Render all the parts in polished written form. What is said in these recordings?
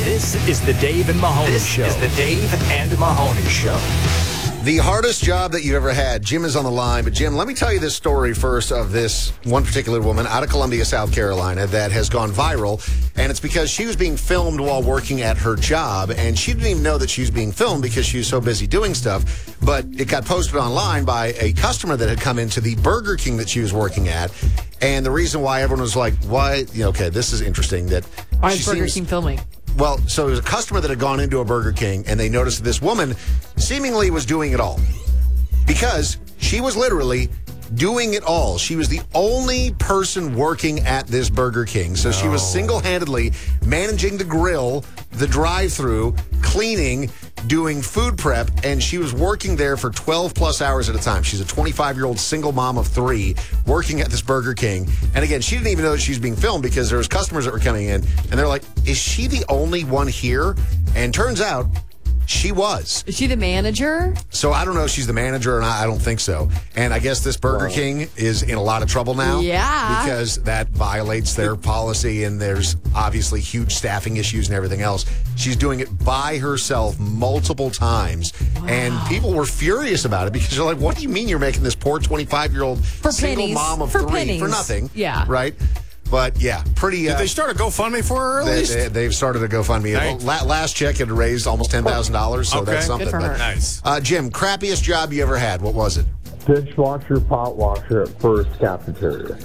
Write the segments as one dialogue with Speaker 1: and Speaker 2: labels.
Speaker 1: This is the Dave and Mahoney Show. This is the Dave and Mahoney Show.
Speaker 2: The hardest job that you ever had. Jim is on the line. But, Jim, let me tell you this story first of this one particular woman out of Columbia, South Carolina, that has gone viral. And it's because she was being filmed while working at her job. And she didn't even know that she was being filmed because she was so busy doing stuff. But it got posted online by a customer that had come into the Burger King that she was working at. And the reason why everyone was like, why? Okay, this is interesting. That
Speaker 3: why is Burger King filming?
Speaker 2: Well, so it was a customer that had gone into a Burger King, and they noticed that this woman seemingly was doing it all. Because she was literally doing it all. She was the only person working at this Burger King. So she was single-handedly managing the grill, the drive-thru, cleaning, doing food prep, and she was working there for 12-plus hours at a time. She's a 25-year-old single mom of 3 working at this Burger King. And again, she didn't even know that she was being filmed because there was customers that were coming in, and they're like, is she the only one here? And turns out she was.
Speaker 3: Is she the manager?
Speaker 2: So I don't know if she's the manager or not. I don't think so. And I guess this Burger King is in a lot of trouble now.
Speaker 3: Yeah.
Speaker 2: Because that violates their policy, and there's obviously huge staffing issues and everything else. She's doing it by herself multiple times. Wow. And people were furious about it because they're like, what do you mean you're making this poor 25-year-old single mom of 3
Speaker 3: pennies.
Speaker 2: For nothing?
Speaker 3: Yeah.
Speaker 2: Right? But, yeah, pretty...
Speaker 4: Did they start a GoFundMe for her, at least?
Speaker 2: They've started a GoFundMe. Last check had raised almost $10,000, so that's something.
Speaker 3: Good for her.
Speaker 4: Nice.
Speaker 2: Jim, crappiest job you ever had. What was it?
Speaker 5: Dishwasher, pot washer at First Cafeteria.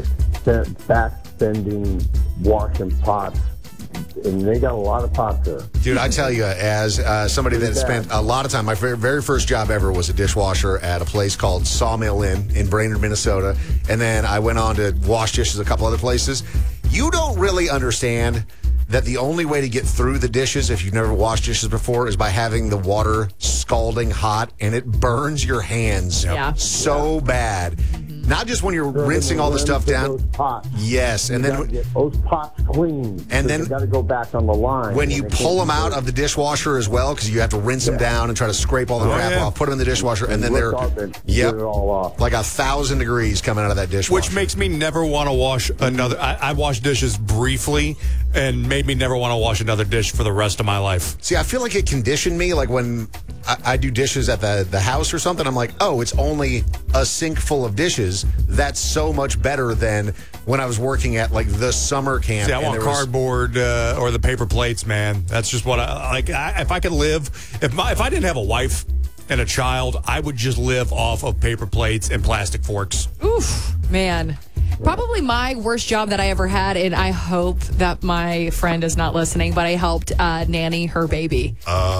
Speaker 5: The back bending, washing pots. And they got a lot of pots there.
Speaker 2: Dude, I tell you, as somebody that spent a lot of time, my very first job ever was a dishwasher at a place called Sawmill Inn in Brainerd, Minnesota. And then I went on to wash dishes a couple other places. You don't really understand that the only way to get through the dishes, if you've never washed dishes before, is by having the water scalding hot, and it burns your hands so bad. Not just when you're rinsing all the stuff down.
Speaker 5: Those pots.
Speaker 2: Yes, and then
Speaker 5: get those pots clean.
Speaker 2: And then
Speaker 5: you got to go back on the line.
Speaker 2: When you pull them out of the dishwasher as well, because you have to rinse them down and try to scrape all the crap off, put them in the dishwasher, and then they're
Speaker 5: get it all off.
Speaker 2: Like 1,000 degrees coming out of that dishwasher.
Speaker 4: Which makes me never want to wash another. I washed dishes briefly, and made me never want to wash another dish for the rest of my life.
Speaker 2: See, I feel like it conditioned me. Like when I do dishes at the house or something, I'm like, oh, it's only a sink full of dishes. That's so much better than when I was working at like the summer camp.
Speaker 4: See, I want cardboard or the paper plates, man. That's just what I like. If I could live, if I didn't have a wife and a child, I would just live off of paper plates and plastic forks.
Speaker 3: Oof, man. Probably my worst job that I ever had, and I hope that my friend is not listening, but I helped nanny her baby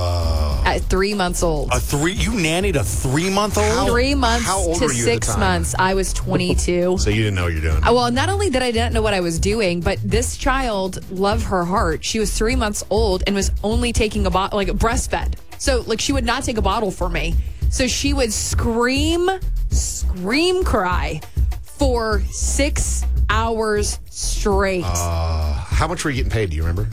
Speaker 3: at 3 months old.
Speaker 4: You nannied a 3-month-old?
Speaker 3: 3 months
Speaker 2: how old
Speaker 3: to
Speaker 2: were you at the
Speaker 3: 6
Speaker 2: time?
Speaker 3: months. I was 22.
Speaker 2: So you didn't know what you're doing.
Speaker 3: Well, not only did I didn't know what I was doing, but this child loved her heart. She was 3 months old and was only taking a bottle, like breastfed. So, like, she would not take a bottle for me. So she would scream, cry for 6 hours straight.
Speaker 2: How much were you getting paid? Do you remember?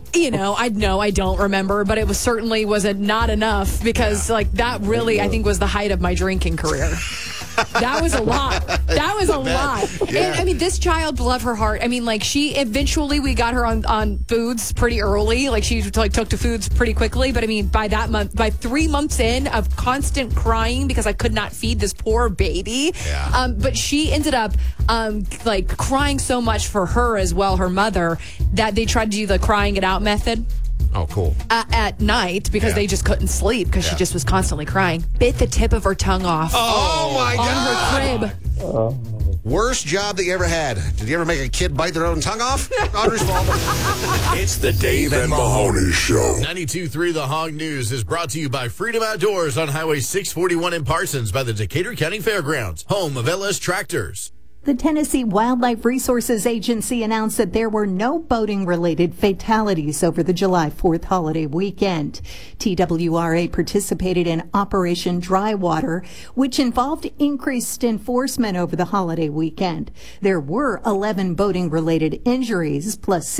Speaker 3: I don't remember, but it was certainly not enough because that really, I think, was the height of my drinking career. That was a lot. That was a lot.
Speaker 2: Yeah.
Speaker 3: And this child loved her heart. She eventually, we got her on foods pretty early. She took to foods pretty quickly. But by 3 months in of constant crying because I could not feed this poor baby.
Speaker 2: Yeah.
Speaker 3: But she ended up crying so much for her as well, her mother, that they tried to do the crying it out method.
Speaker 2: Oh, cool.
Speaker 3: At night because they just couldn't sleep because she just was constantly crying. Bit the tip of her tongue off.
Speaker 2: Oh my God.
Speaker 3: On her crib.
Speaker 2: Worst job that you ever had. Did you ever make a kid bite their own tongue off? Audrey's fault.
Speaker 1: It's the Dave and Mahoney Show.
Speaker 6: 92.3 The Hog News is brought to you by Freedom Outdoors on Highway 641 in Parsons by the Decatur County Fairgrounds, home of LS Tractors.
Speaker 7: The Tennessee Wildlife Resources Agency announced that there were no boating-related fatalities over the July 4th holiday weekend. TWRA participated in Operation Dry Water, which involved increased enforcement over the holiday weekend. There were 11 boating-related injuries, plus